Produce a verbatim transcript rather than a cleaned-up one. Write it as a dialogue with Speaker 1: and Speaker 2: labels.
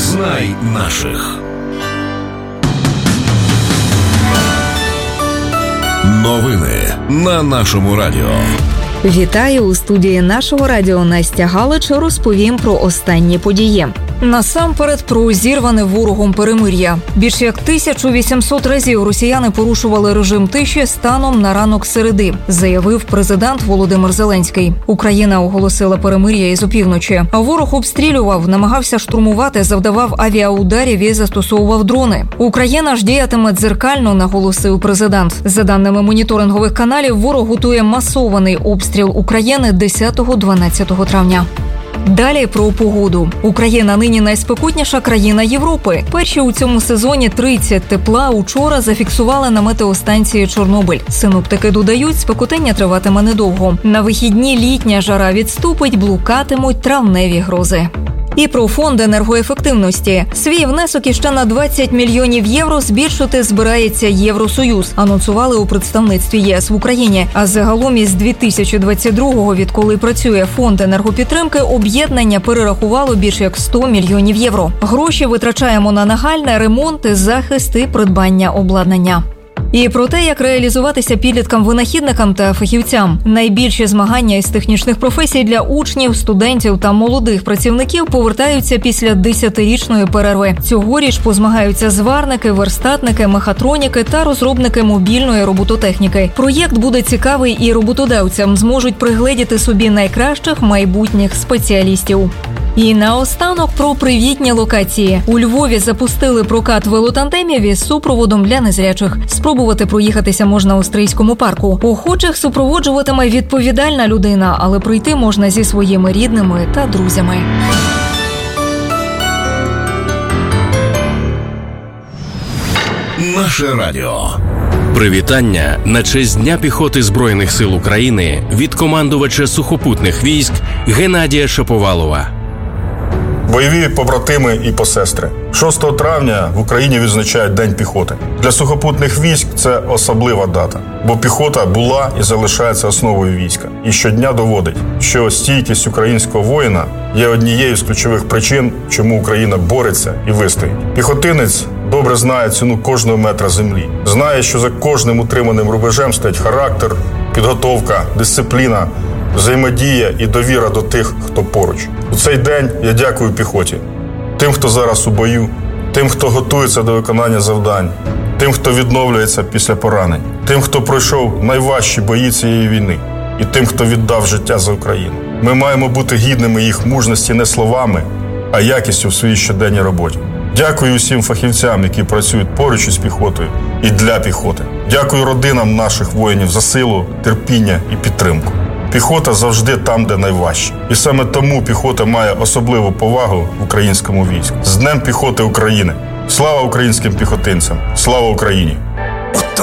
Speaker 1: Знай наших. Новини на нашому радіо.
Speaker 2: Вітаю у студії нашого радіо. Настя Галич. Розповім про останні події. Насамперед про зірване ворогом перемир'я. Більш як тисячу вісімсот разів росіяни порушували режим тиші станом на ранок середи, заявив президент Володимир Зеленський. Україна оголосила перемир'я із опівночі. А ворог обстрілював, намагався штурмувати, завдавав авіаударів і застосовував дрони. Україна ж діятиме дзеркально, наголосив президент. За даними моніторингових каналів, ворог готує масований обстріл України десятого-дванадцятого травня. Далі про погоду. Україна нині найспекотніша країна Європи. Перші у цьому сезоні тридцять тепла учора зафіксували на метеостанції Чорнобиль. Синоптики додають, спекотіння триватиме недовго. На вихідні літня жара відступить, блукатимуть травневі грози. І про фонд енергоефективності. Свій внесок іще на двадцять мільйонів євро збільшити збирається Євросоюз, анонсували у представництві ЄС в Україні. А загалом із дві тисячі двадцять другого, відколи працює фонд енергопідтримки, об'єднання перерахувало більше як сто мільйонів євро. Гроші витрачаємо на нагальне, ремонти, захист і придбання обладнання. І про те, як реалізуватися підліткам-винахідникам та фахівцям. Найбільші змагання із технічних професій для учнів, студентів та молодих працівників повертаються після десятирічної перерви. Цьогоріч позмагаються зварники, верстатники, мехатроніки та розробники мобільної робототехніки. Проєкт буде цікавий і роботодавцям зможуть пригледіти собі найкращих майбутніх спеціалістів. І наостанок про привітні локації. У Львові запустили прокат велотандемів із супроводом для незрячих. Спробувати проїхатися можна у Стрийському парку. Охочих супроводжуватиме відповідальна людина, але прийти можна зі своїми рідними та друзями.
Speaker 1: Наше радіо.
Speaker 3: Привітання на честь Дня піхоти Збройних сил України від командувача сухопутних військ Геннадія Шаповалова.
Speaker 4: Бойові побратими і посестри. шостого травня в Україні відзначають День піхоти. Для сухопутних військ це особлива дата, бо піхота була і залишається основою війська. І щодня доводить, що стійкість українського воїна є однією з ключових причин, чому Україна бореться і вистоїть. Піхотинець добре знає ціну кожного метра землі. Знає, що за кожним утриманим рубежем стоять характер, підготовка, дисципліна, взаємодія і довіра до тих, хто поруч. У цей день я дякую піхоті. Тим, хто зараз у бою, тим, хто готується до виконання завдань, тим, хто відновлюється після поранень, тим, хто пройшов найважчі бої цієї війни, і тим, хто віддав життя за Україну. Ми маємо бути гідними їх мужності не словами, а якістю в своїй щоденній роботі. Дякую усім фахівцям, які працюють поруч із піхотою і для піхоти. Дякую родинам наших воїнів за силу, терпіння і підтримку. Піхота завжди там, де найважче. І саме тому піхота має особливу повагу в українському війську. З Днем піхоти України! Слава українським піхотинцям! Слава Україні!